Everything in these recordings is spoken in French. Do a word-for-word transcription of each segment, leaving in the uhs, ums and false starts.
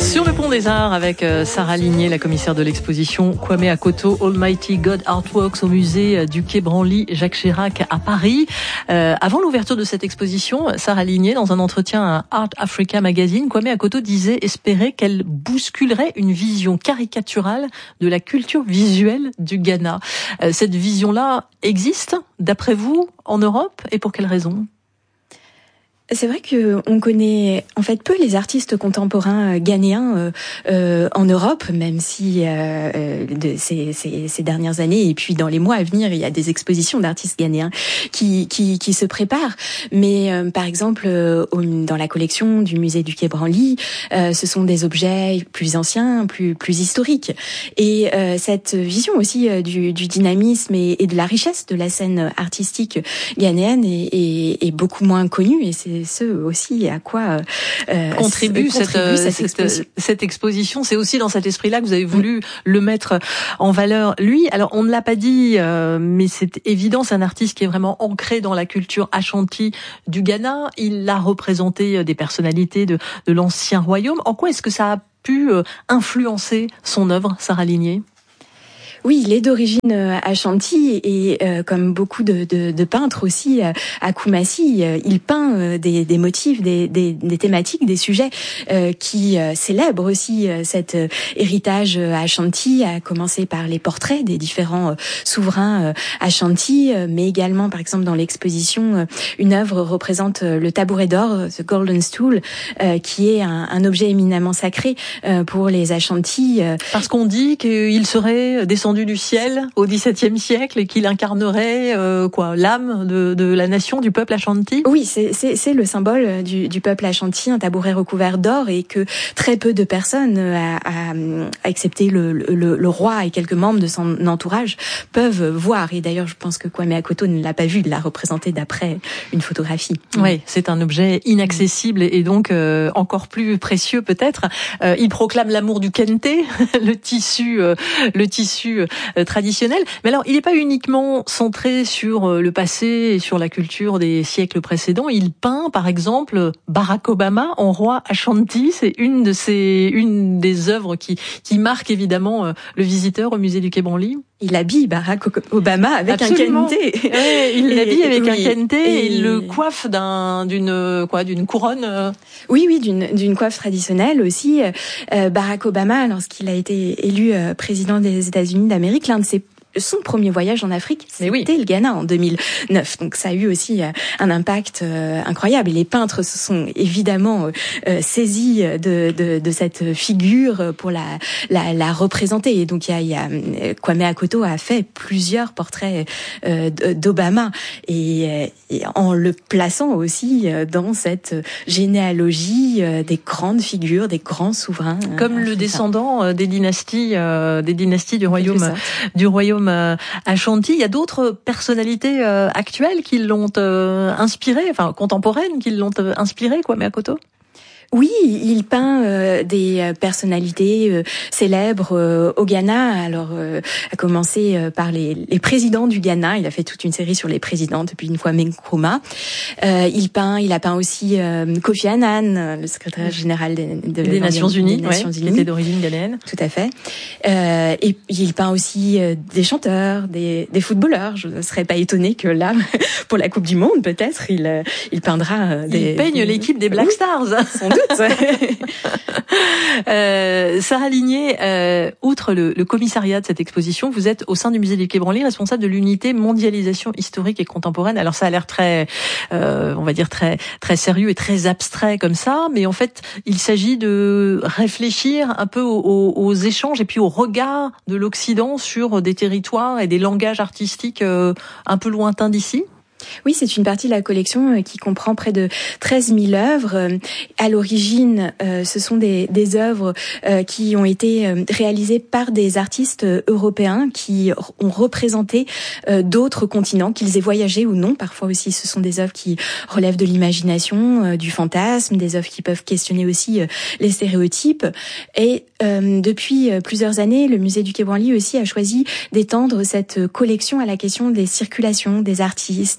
Sur le pont des Arts avec Sarah Ligné, la commissaire de l'exposition Kwame Akoto Almighty God Artworks au musée du Quai Branly Jacques Chirac à Paris. Euh, avant l'ouverture de cette exposition, Sarah Ligné, dans un entretien à Art Africa Magazine, Kwame Akoto disait espérer qu'elle bousculerait une vision caricaturale de la culture visuelle du Ghana. Euh, cette vision-là existe, d'après vous, en Europe, et pour quelles raisons ? C'est vrai que on connaît en fait peu les artistes contemporains ghanéens euh, euh, en Europe, même si euh, de ces, ces, ces dernières années et puis dans les mois à venir, il y a des expositions d'artistes ghanéens qui qui, qui se préparent. Mais euh, par exemple, euh, dans la collection du musée du Quai Branly, euh, ce sont des objets plus anciens, plus plus historiques. Et euh, cette vision aussi euh, du, du dynamisme et, et de la richesse de la scène artistique ghanéenne est, est, est beaucoup moins connue. Et c'est ce aussi à quoi euh, contribue, cette, contribue cette, cette exposition. Cette exposition, c'est aussi dans cet esprit-là que vous avez voulu mmh. le mettre en valeur. Lui, alors on ne l'a pas dit, euh, mais c'est évident, c'est un artiste qui est vraiment ancré dans la culture Ashanti du Ghana. Il a représenté des personnalités de, de l'ancien royaume. En quoi est-ce que ça a pu influencer son œuvre, Sarah Ligné ? Oui, il est d'origine Ashanti et euh, comme beaucoup de, de, de peintres aussi euh, à Koumassi, euh, il peint euh, des, des motifs, des, des, des thématiques, des sujets euh, qui euh, célèbrent aussi euh, cet euh, héritage euh, Ashanti, à commencer par les portraits des différents euh, souverains euh, Ashanti, euh, mais également par exemple dans l'exposition, euh, une œuvre représente euh, le tabouret d'or, The Golden Stool, euh, qui est un, un objet éminemment sacré euh, pour les Ashanti. Euh, Parce qu'on dit qu'il serait descendu du ciel au dix-septième siècle et qu'il incarnerait euh, quoi l'âme de, de la nation, du peuple Ashanti. Oui, c'est, c'est, c'est le symbole du, du peuple Ashanti, un tabouret recouvert d'or, et que très peu de personnes, à, à, à excepté le, le, le roi et quelques membres de son entourage, peuvent voir. Et d'ailleurs, je pense que Kwame Akoto ne l'a pas vu, il l'a représenté d'après une photographie. Oui, c'est un objet inaccessible et donc euh, encore plus précieux peut-être. Euh, il proclame l'amour du kente, le tissu, euh, le tissu traditionnel. Mais alors, il n'est pas uniquement centré sur le passé et sur la culture des siècles précédents. Il peint, par exemple, Barack Obama en roi Ashanti. C'est une de ces, une des œuvres qui, qui marque évidemment le visiteur au musée du Quai Branly. Il habille Barack Obama avec Absolument. un kente. Ouais, il l'habille avec oui. un kente et, et il le coiffe d'un, d'une, quoi, d'une couronne. Oui, oui, d'une, d'une coiffe traditionnelle aussi. Euh, Barack Obama, lorsqu'il a été élu euh, président des États-Unis d'Amérique, l'un de ses son premier voyage en Afrique, c'était oui. le Ghana en deux mille neuf. Donc ça a eu aussi euh, un impact euh, incroyable. Et les peintres se sont évidemment euh, saisis de, de, de cette figure pour la, la, la représenter. Et donc il y a, il y a Kwame Akoto a fait plusieurs portraits euh, d'Obama et, et en le plaçant aussi dans cette généalogie des grandes figures, des grands souverains. Comme euh, le descendant ça. des dynasties, euh, des dynasties du royaume, du royaume Ashanti. Il y a d'autres personnalités euh, actuelles qui l'ont euh, inspiré, enfin contemporaines, qui l'ont euh, inspiré, Kwame Akoto. Oui, il peint euh, des personnalités euh, célèbres euh, au Ghana. Alors, euh, à commencer euh, par les, les présidents du Ghana. Il a fait toute une série sur les présidents depuis une fois Nkrumah. Euh, il peint, il a peint aussi euh, Kofi Annan, le secrétaire général de, de, des, Nations Unies, des Nations ouais, Unies, qui était d'origine ghanéenne. Tout à fait. Euh, et il peint aussi euh, des chanteurs, des, des footballeurs. Je ne serais pas étonnée que là, pour la Coupe du Monde, peut-être, il, euh, il peindra euh, des. Il peigne des... l'équipe des Black oui, Stars. Sans doute. euh, Sarah Ligné, euh, outre le, le commissariat de cette exposition, vous êtes au sein du musée du Quai Branly responsable de l'unité mondialisation historique et contemporaine. Alors ça a l'air très, euh, on va dire très très sérieux et très abstrait comme ça, mais en fait il s'agit de réfléchir un peu aux, aux, aux échanges et puis au regard de l'Occident sur des territoires et des langages artistiques euh, un peu lointains d'ici. Oui, c'est une partie de la collection qui comprend près de treize mille œuvres. À l'origine, euh, ce sont des, des œuvres euh, qui ont été réalisées par des artistes européens qui ont représenté euh, d'autres continents, qu'ils aient voyagé ou non. Parfois aussi, ce sont des œuvres qui relèvent de l'imagination, euh, du fantasme, des œuvres qui peuvent questionner aussi euh, les stéréotypes. Et euh, depuis plusieurs années, le musée du Quai Branly aussi a choisi d'étendre cette collection à la question des circulations des artistes,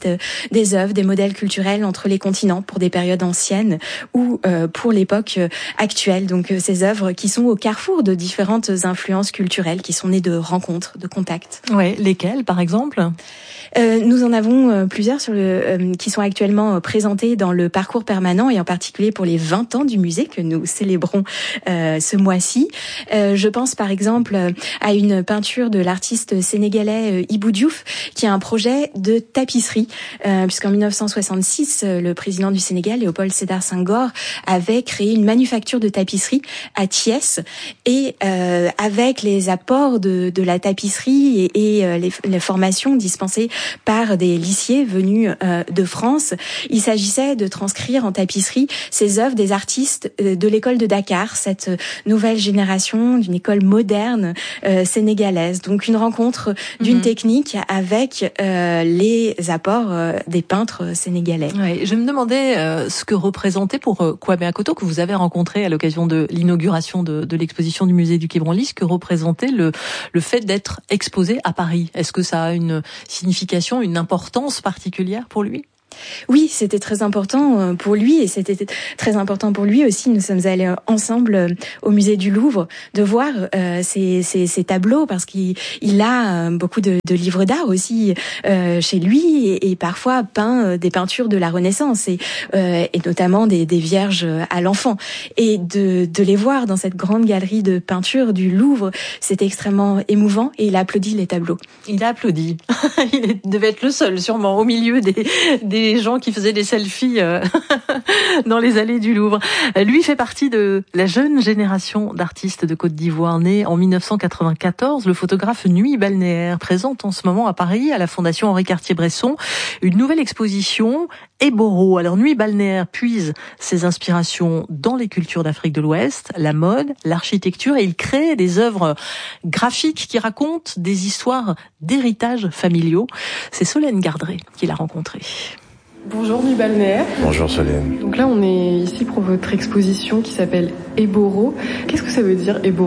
des œuvres, des modèles culturels entre les continents pour des périodes anciennes ou euh, pour l'époque actuelle. Donc ces œuvres qui sont au carrefour de différentes influences culturelles, qui sont nées de rencontres, de contacts. Ouais, lesquelles par exemple ? Euh, nous en avons euh, plusieurs sur le, euh, qui sont actuellement euh, présentés dans le parcours permanent et en particulier pour les vingt ans du musée que nous célébrons euh, ce mois-ci. Euh, je pense par exemple euh, à une peinture de l'artiste sénégalais euh, Ibou Diouf qui a un projet de tapisserie euh, puisqu'en dix-neuf cent soixante-six euh, le président du Sénégal Léopold Sédar Senghor avait créé une manufacture de tapisserie à Thiès et euh, avec les apports de, de la tapisserie et, et euh, les, les formations dispensées par des lissiers venus euh, de France. Il s'agissait de transcrire en tapisserie ces œuvres des artistes de l'école de Dakar, cette nouvelle génération d'une école moderne euh, sénégalaise. Donc une rencontre d'une mmh. technique avec euh, les apports euh, des peintres sénégalais. Ouais, je me demandais euh, ce que représentait pour euh, Kwame Akoto, que vous avez rencontré à l'occasion de l'inauguration de, de l'exposition du musée du Quai Branly, ce que représentait le, le fait d'être exposé à Paris. Est-ce que ça a une signification, une importance particulière pour lui ? Oui, c'était très important pour lui et c'était très important pour lui aussi. Nous sommes allés ensemble au musée du Louvre de voir euh, ces, ces, ces tableaux parce qu'il il a beaucoup de, de livres d'art aussi euh, chez lui et, et parfois peint des peintures de la Renaissance et, euh, et notamment des, des Vierges à l'enfant. Et de, de les voir dans cette grande galerie de peinture du Louvre, c'était extrêmement émouvant et il a applaudi les tableaux. Il a applaudi. Il devait être le seul sûrement au milieu des, des des gens qui faisaient des selfies euh, dans les allées du Louvre. Lui fait partie de la jeune génération d'artistes de Côte d'Ivoire nés en dix-neuf cent quatre-vingt-quatorze. Le photographe Nuit Balnéaire présente en ce moment à Paris, à la Fondation Henri Cartier-Bresson, une nouvelle exposition Eboro. Alors Nuit Balnéaire puise ses inspirations dans les cultures d'Afrique de l'Ouest, la mode, l'architecture, et il crée des œuvres graphiques qui racontent des histoires d'héritage familiaux. C'est Solène Gardré qui l'a rencontré. Bonjour Nuit Balnéaire. Bonjour Solène. Donc là on est ici pour votre exposition qui s'appelle Eboro. Qu'est-ce que ça veut dire Eboro ?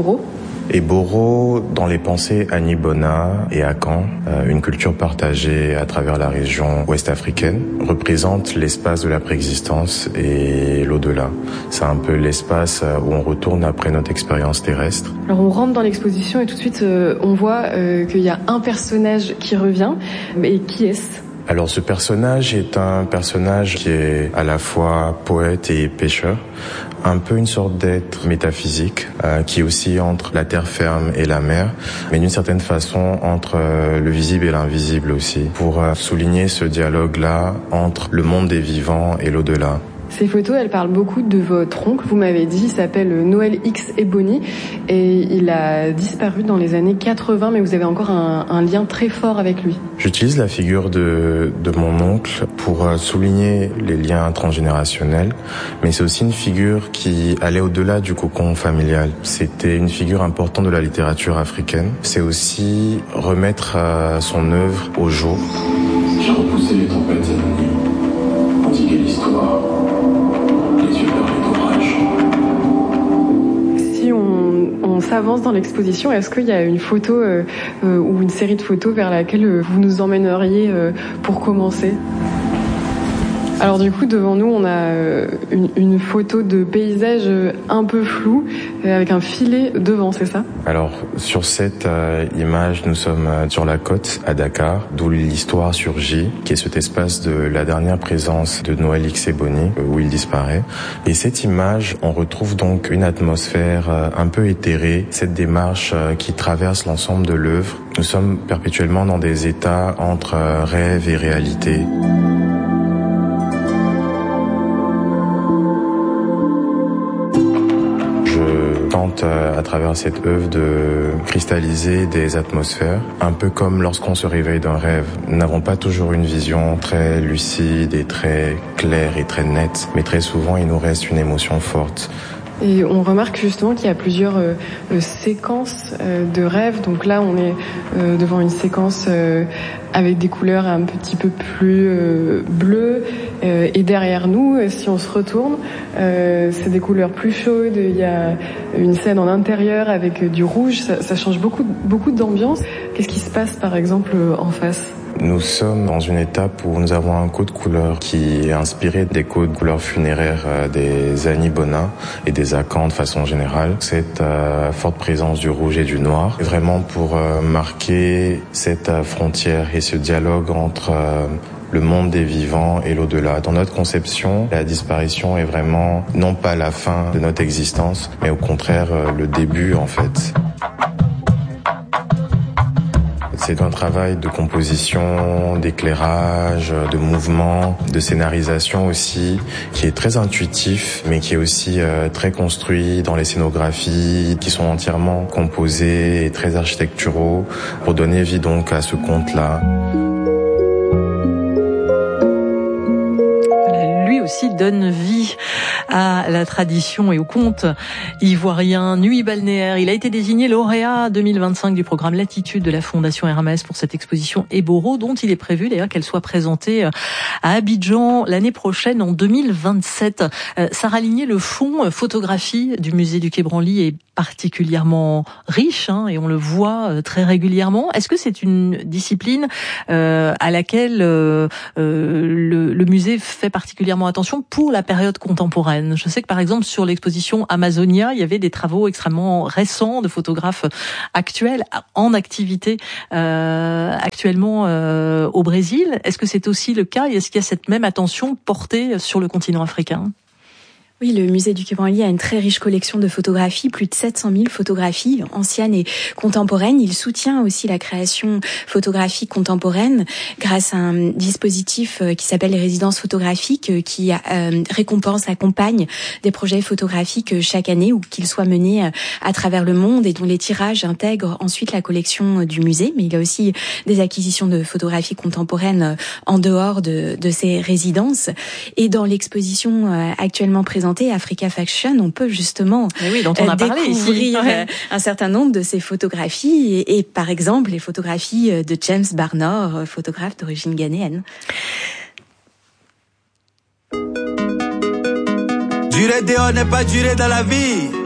Eboro, dans les pensées Annie Bona et Akan, euh, une culture partagée à travers la région ouest-africaine, représente l'espace de la préexistence et l'au-delà. C'est un peu l'espace où on retourne après notre expérience terrestre. Alors on rentre dans l'exposition et tout de suite euh, on voit euh, qu'il y a un personnage qui revient. Mais qui est-ce ? Alors ce personnage est un personnage qui est à la fois poète et pêcheur, un peu une sorte d'être métaphysique euh, qui oscille entre la terre ferme et la mer, mais d'une certaine façon entre euh, le visible et l'invisible aussi, pour euh, souligner ce dialogue-là entre le monde des vivants et l'au-delà. Ces photos, elles parlent beaucoup de votre oncle. Vous m'avez dit, il s'appelle Noël X Ebony et il a disparu dans les années quatre-vingts, mais vous avez encore un, un lien très fort avec lui. J'utilise la figure de, de mon oncle pour souligner les liens transgénérationnels, mais c'est aussi une figure qui allait au-delà du cocon familial. C'était une figure importante de la littérature africaine. C'est aussi remettre son œuvre au jour. J'ai repoussé les tempêtes cette nuit, endigué l'histoire. Si on, on s'avance dans l'exposition, est-ce qu'il y a une photo euh, euh, ou une série de photos vers laquelle euh, vous nous emmèneriez euh, pour commencer ? Alors du coup, devant nous, on a une, une photo de paysage un peu flou, avec un filet devant, c'est ça ? Alors, sur cette euh, image, nous sommes sur la côte, à Dakar, d'où l'histoire surgit, qui est cet espace de la dernière présence de Noël X Ebony, où il disparaît. Et cette image, on retrouve donc une atmosphère euh, un peu éthérée, cette démarche euh, qui traverse l'ensemble de l'œuvre. Nous sommes perpétuellement dans des états entre euh, rêve et réalité. À travers cette œuvre de cristalliser des atmosphères, un peu comme lorsqu'on se réveille d'un rêve. Nous n'avons pas toujours une vision très lucide et très claire et très nette, mais très souvent il nous reste une émotion forte. Et on remarque justement qu'il y a plusieurs euh, séquences euh, de rêves. Donc là, on est euh, devant une séquence euh, avec des couleurs un petit peu plus euh, bleues. Euh, et derrière nous, si on se retourne, euh, c'est des couleurs plus chaudes. Il y a une scène en intérieur avec du rouge. Ça, ça change beaucoup, beaucoup d'ambiance. Qu'est-ce qui se passe, par exemple, en face ? Nous sommes dans une étape où nous avons un code couleur qui est inspiré des codes couleurs funéraires des Anibona et des Akans de façon générale. Cette euh, forte présence du rouge et du noir est vraiment pour euh, marquer cette euh, frontière et ce dialogue entre euh, le monde des vivants et l'au-delà. Dans notre conception, la disparition est vraiment non pas la fin de notre existence, mais au contraire euh, le début en fait. C'est un travail de composition, d'éclairage, de mouvement, de scénarisation aussi, qui est très intuitif, mais qui est aussi euh, très construit dans les scénographies, qui sont entièrement composées et très architecturaux, pour donner vie donc à ce conte-là. Aussi donne vie à la tradition et au conte ivoirien. Nuit balnéaire, il a été désigné lauréat deux mille vingt-cinq du programme Latitude de la Fondation Hermès pour cette exposition Eboro, dont il est prévu d'ailleurs qu'elle soit présentée à Abidjan l'année prochaine en deux mille vingt-sept. Euh, Sarah Ligné, le fonds photographie du musée du Quai Branly est particulièrement riche hein, et on le voit euh, très régulièrement. Est-ce que c'est une discipline euh, à laquelle euh, euh, le, le musée fait particulièrement attention pour la période contemporaine? Je sais que par exemple sur l'exposition Amazonia, il y avait des travaux extrêmement récents de photographes actuels en activité euh, actuellement euh, au Brésil. Est-ce que c'est aussi le cas et est-ce qu'il y a cette même attention portée sur le continent africain? Oui, le musée du Quai Branly a une très riche collection de photographies, plus de sept cent mille photographies anciennes et contemporaines. Il soutient aussi la création photographique contemporaine grâce à un dispositif qui s'appelle les résidences photographiques qui euh, récompense, accompagne des projets photographiques chaque année ou qu'ils soient menés à travers le monde et dont les tirages intègrent ensuite la collection du musée. Mais il y a aussi des acquisitions de photographies contemporaines en dehors de, de ces résidences. Et dans l'exposition actuellement présentée Africa Faction, on peut justement oui, dont on a découvrir parlé ici. Ouais. un certain nombre de ces photographies et, et par exemple les photographies de James Barnor, photographe d'origine ghanéenne. Durer dehors n'est pas durer dans la vie.